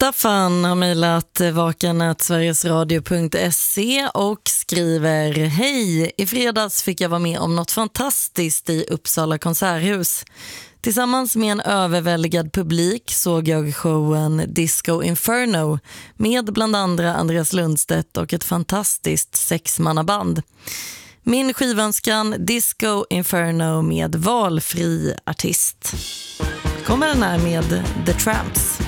Staffan har mejlat vakan@sverigesradio.se och skriver: Hej, i fredags fick jag vara med om något fantastiskt i Uppsala konserthus. Tillsammans med en överväldigad publik såg jag showen Disco Inferno med bland andra Andreas Lundstedt och ett fantastiskt 6-mannaband. Min skivanskan Disco Inferno med valfri artist. Kommer den här med The Tramps.